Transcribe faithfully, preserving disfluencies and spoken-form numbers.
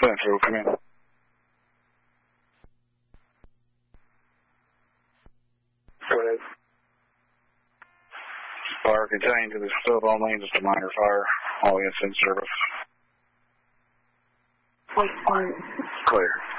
Central, come in. Go ahead. Fire contained to the stove only, just a minor fire. All units in service. Wait, um, Clear.